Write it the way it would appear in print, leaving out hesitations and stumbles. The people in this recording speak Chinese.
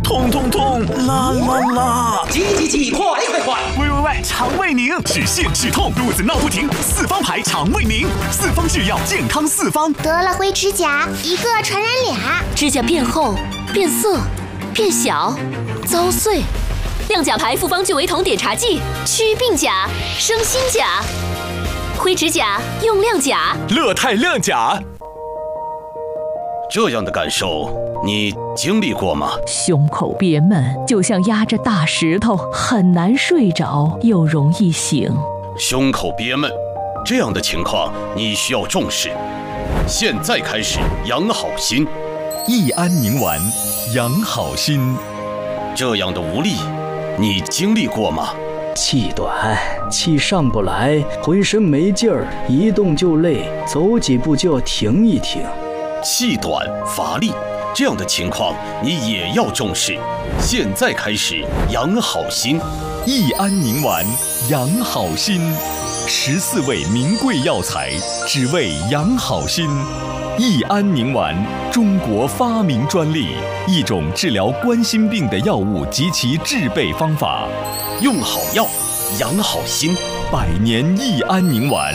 痛痛痛，啦啦啦！ 挤，快！ 喂，肠胃宁，止泻止痛，肚子闹不停，四方牌肠胃宁，四方制药，健康四方。 得了灰指甲，一个传染俩， 指甲变厚、变色、变小、遭碎。亮甲牌复方聚维酮碘茶剂，祛病甲，生新甲。灰指甲用亮甲， 乐泰亮甲。 这样的感受，你经历过吗？ 胸口憋闷，就像压着大石头，很难睡着，又容易醒。 胸口憋闷，这样的情况你需要重视。现在开始养好心， 益安宁丸，养好心。 这样的无力，你经历过吗？ 气短，气上不来，浑身没劲儿，一动就累，走几步就要停一停。 气短乏力，这样的情况你也要重视。现在开始养好心， 益安宁丸，养好心，14味名贵药材，只为养好心。益安宁丸，中国发明专利，一种治疗冠心病的药物及其制备方法。 用好药，养好心， 百年益安宁丸。